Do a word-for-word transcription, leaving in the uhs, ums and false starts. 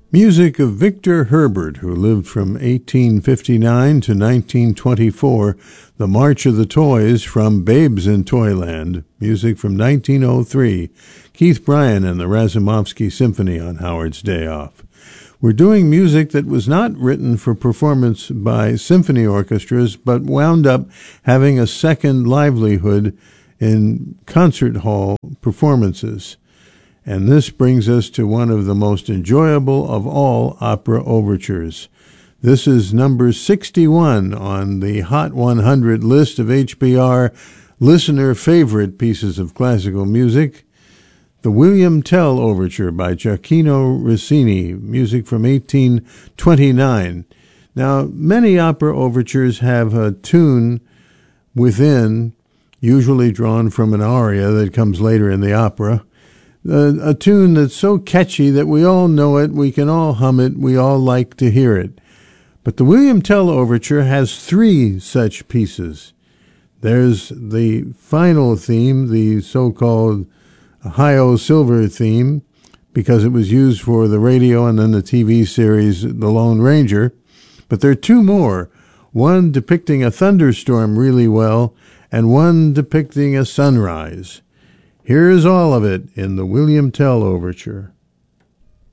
Music of Victor Herbert, who lived from eighteen fifty-nine to nineteen twenty-four, The March of the Toys from Babes in Toyland, music from nineteen oh three, Keith Bryan and the Razumovsky Symphony on Howard's Day Off. We're doing music that was not written for performance by symphony orchestras, but wound up having a second livelihood in concert hall performances. And this brings us to one of the most enjoyable of all opera overtures. This is number sixty-one on the Hot one hundred list of H B R listener favorite pieces of classical music. The William Tell Overture by Gioacchino Rossini, music from eighteen twenty-nine. Now, many opera overtures have a tune within, usually drawn from an aria that comes later in the opera. A, a tune that's so catchy that we all know it, we can all hum it, we all like to hear it. But the William Tell Overture has three such pieces. There's the final theme, the so-called Hi-O Silver theme, because it was used for the radio and then the T V series The Lone Ranger. But there are two more, one depicting a thunderstorm really well, and one depicting a sunrise. Here's all of it in the William Tell Overture.